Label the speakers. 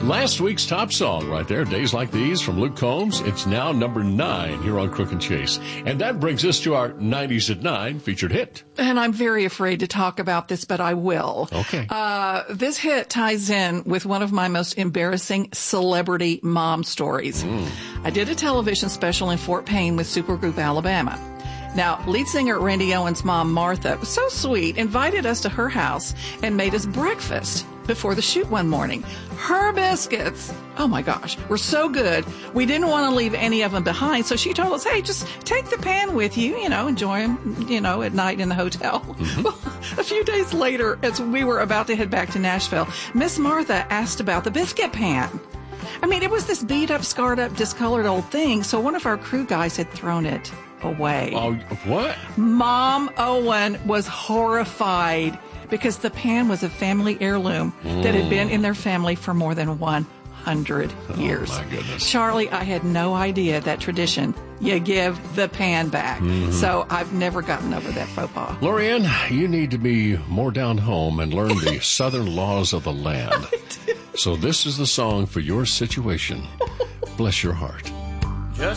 Speaker 1: Last week's top song right there, Days Like These from Luke Combs. It's now number 9 here on Crook and Chase. And that brings us to our 90s at 9 featured hit.
Speaker 2: And I'm very afraid to talk about this, but I will.
Speaker 1: Okay.
Speaker 2: This hit ties in with one of my most embarrassing celebrity mom stories. I did a television special in Fort Payne with Supergroup Alabama. Now, lead singer Randy Owens' mom, Martha, was so sweet, invited us to her house and made us breakfast before the shoot one morning. Her biscuits, oh my gosh, were so good. We didn't want to leave any of them behind, so she told us, hey, just take the pan with you, enjoy them, at night in the hotel. Well, a few days later, as we were about to head back to Nashville, Miss Martha asked about the biscuit pan. I mean, it was this beat up, scarred up, discolored old thing, so one of our crew guys had thrown it away.
Speaker 1: Oh, what?
Speaker 2: Mom Owen was horrified because the pan was a family heirloom that had been in their family for more than 100 years.
Speaker 1: Oh, my goodness.
Speaker 2: Charlie, I had no idea that tradition. You give the pan back. So I've never gotten over that faux pas.
Speaker 1: Lorianne, you need to be more down home and learn the southern laws of the land. So this is the song for your situation. Bless your heart.